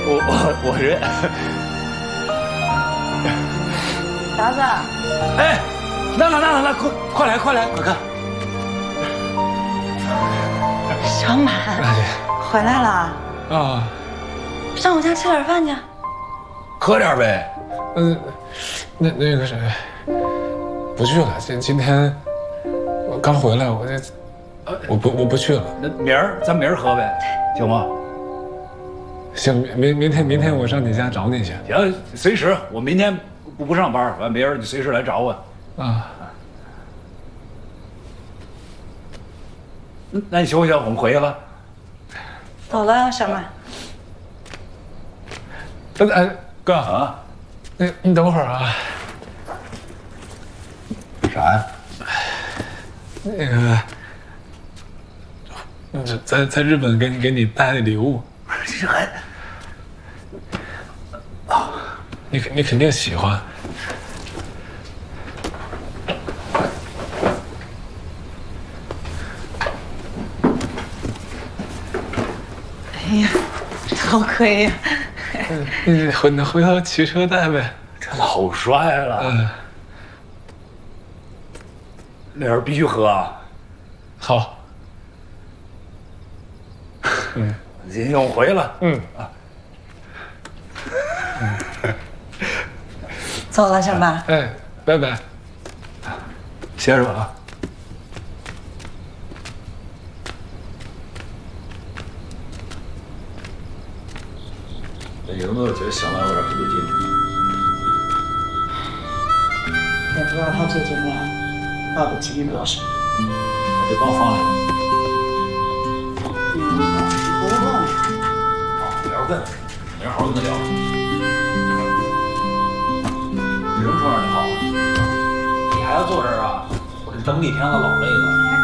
我认。 达子， 哎，来，快来，快看！ 小满回来了啊， 上我家吃点饭去。 喝点呗。 那个谁，不去了。今天我刚回来，我不去了。 那咱明儿喝呗，行吗？ 行，明天我上你家找你去。 行，随时。我明天不上班，完明儿你随时来找我。 啊。 那你休息，我们回去了。 走了，小满。 哎，哥啊， 你等会儿啊。 啥呀？ 那个，在日本给你带的礼物， 这还你肯定喜欢。 哎呀，多亏呀！ 你回头骑车带呗。 这老帅了。那人必须喝啊。 好。 行，我回了。 走了，小满。 哎，拜拜。 歇着吧啊。有没有觉得小满有点不对劲？ 也不知道他这几年到底经历了什么。 这刚放来的。 不会忘了。 明儿问，明儿好好跟他聊。你什么时候让你好？你还要坐这儿啊？我这等你天了，老累了。